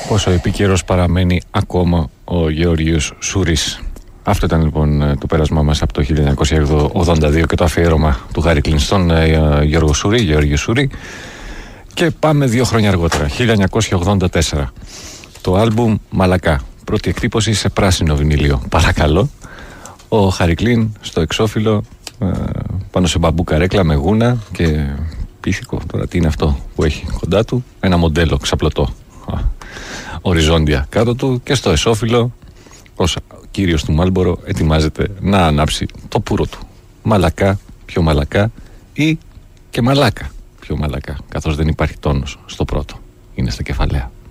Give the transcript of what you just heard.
Πόσο επίκαιρος παραμένει ακόμα ο Γεώργιος Σούρης. Αυτό ήταν λοιπόν το πέρασμά μας από το 1982 και το αφιέρωμα του Χάρη Κλίν στον Γεώργιο Σούρη. Και πάμε 2 χρόνια αργότερα, 1984. Το άλμπουμ Μαλακά. Πρώτη εκτύπωση σε πράσινο βινιλίο. Παρακαλώ. Ο Χάρη Κλίν στο εξώφυλλο, πάνω σε μπαμπού καρέκλα με γούνα και πίθηκο. Τώρα τι είναι αυτό που έχει κοντά του? Ένα μοντέλο ξαπλωτό οριζόντια κάτω του, και στο εσώφυλλο ως κύριος του Μάλμπορο ετοιμάζεται να ανάψει το πουρο του. Μαλακά, πιο μαλακά, ή και μαλάκα, πιο μαλακά, καθώς δεν υπάρχει τόνος στο πρώτο. Είναι στα κεφαλαία.